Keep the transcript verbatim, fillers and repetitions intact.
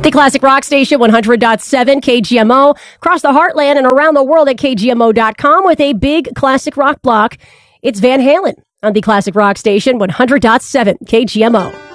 The Classic Rock Station, one hundred point seven K G M O, across the heartland and around the world at K G M O dot com with a big classic rock block. It's Van Halen on the Classic Rock Station, one hundred point seven K G M O.